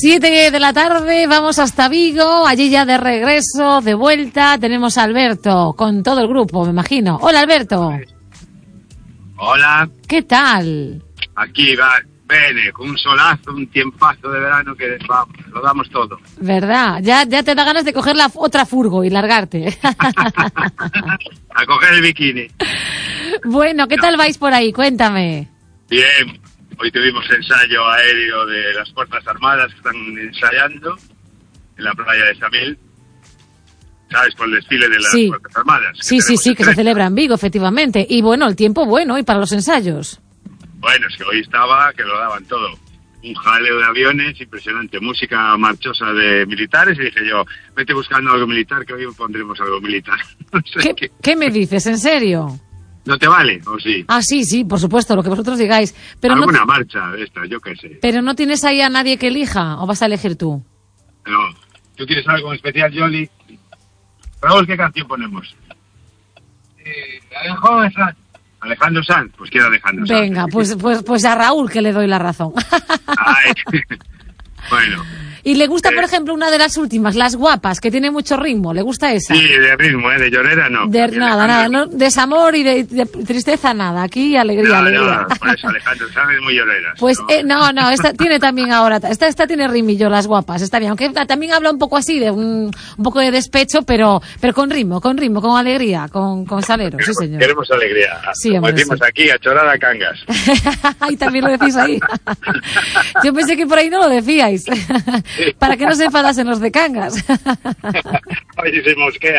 7 de la tarde, vamos hasta Vigo, allí ya de regreso, de vuelta, tenemos a Alberto, con todo el grupo, me imagino. Hola, Alberto. Hola. ¿Qué tal? Aquí va, bene, con un solazo, un tiempazo de verano que vamos, lo damos todo. ¿Verdad? Ya te da ganas de coger la otra furgo y largarte. A coger el bikini. Bueno, ¿qué tal vais por ahí? Cuéntame. Bien, hoy tuvimos ensayo aéreo de las Fuerzas Armadas que están ensayando en la playa de Samil. ¿Sabes? Por el desfile de las Fuerzas Armadas. Sí, que se celebra en Vigo, efectivamente. Y bueno, el tiempo bueno, y para los ensayos. Bueno, es que hoy estaba que lo daban todo. Un jaleo de aviones, impresionante. Música marchosa de militares. Y dije yo, vete buscando algo militar, que hoy pondremos algo militar. No sé ¿Qué me dices? ¿En serio? ¿No te vale? ¿O sí? Ah, sí, por supuesto, lo que vosotros digáis. Pero alguna marcha de esta, yo qué sé. ¿Pero no tienes ahí a nadie que elija? ¿O vas a elegir tú? No. ¿Tú tienes algo en especial, Yoli? Raúl, ¿qué canción ponemos? Alejandro Sanz. Pues quiero Alejandro Sanz. Venga, pues a Raúl que le doy la razón. Ay. Bueno. ¿Y le gusta, por ejemplo, una de las últimas, Las Guapas, que tiene mucho ritmo? ¿Le gusta esa? Sí, de ritmo, de llorera no. Nada, no, desamor y de tristeza nada, aquí alegría. No, por eso Alejandro Sanz es muy llorera. Pues no, esta tiene también ahora, esta tiene rimillo, Las Guapas, está bien, aunque también habla un poco así, de un poco de despecho, pero con ritmo, con alegría, con salero, sí señor. Queremos alegría, sí, como decimos aquí, a chorar a cangas. Ay, también lo decís ahí. Yo pensé que por ahí no lo decíais. Para que no se enfadasen los de Cangas. A ver si se mosquean.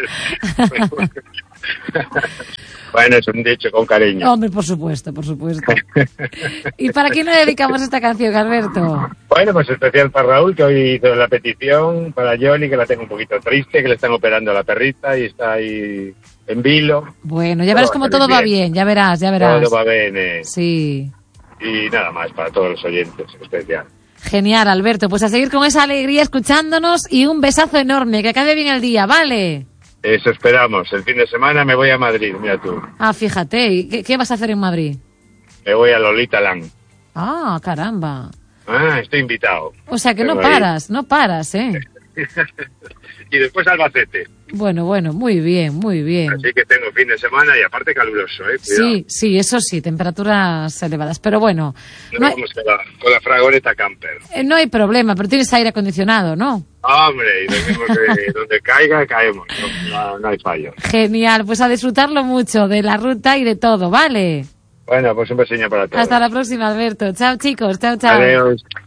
Bueno, es un dicho con cariño. Hombre, por supuesto. ¿Y para quién le dedicamos esta canción, Alberto? Bueno, pues especial para Raúl, que hoy hizo la petición, para Johnny, que la tengo un poquito triste, que le están operando a la perrita y está ahí en vilo. Bueno, ya verás cómo todo va bien, ya verás. Todo va bien. Sí. Y nada más, para todos los oyentes, especial. Genial, Alberto. Pues a seguir con esa alegría escuchándonos y un besazo enorme. Que acabe bien el día, ¿vale? Eso esperamos. El fin de semana me voy a Madrid, mira tú. Ah, fíjate. ¿Y qué vas a hacer en Madrid? Me voy a Lolita Land. Ah, caramba. Ah, estoy invitado. O sea que no paras, ¿eh? Y después Albacete. Bueno, muy bien. Así que tengo fin de semana y aparte caluroso, ¿eh? Cuidado. Sí, eso sí, temperaturas elevadas. Pero bueno. Vamos con la fragoleta camper. No hay problema, pero tienes aire acondicionado, ¿no? Hombre, y donde caiga, caemos. No hay fallo. Genial, pues a disfrutarlo mucho de la ruta y de todo, ¿vale? Bueno, pues un besillo para todos. Hasta la próxima, Alberto. Chao, chicos. Chao. Adiós.